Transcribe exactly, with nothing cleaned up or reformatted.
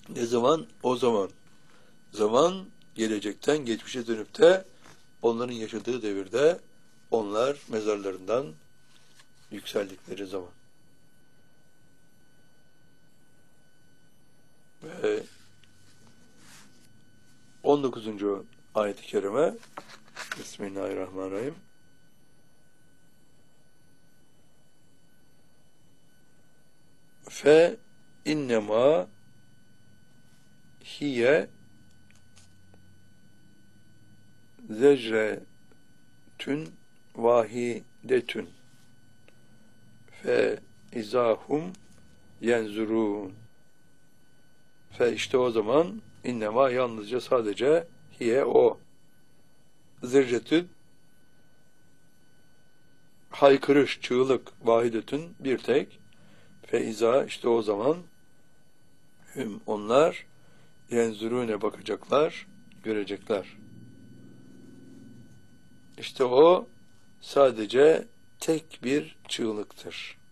Ne zaman? O zaman. Zaman gelecekten geçmişe dönüp de onların yaşadığı devirde onlar mezarlarından yükseldikleri zaman. Ve on dokuzuncu ayet-i kerime Bismillahirrahmanirrahim. Fe innema hiye zerretün vahidetün fe izahum yenzurun. Fe işte o zaman innema yalnızca sadece hiye o zerretün haykırış, çığlık, vahidetün bir tek feiza işte o zaman hüm onlar yenzurune bakacaklar, görecekler. İşte o sadece tek bir çığlıktır.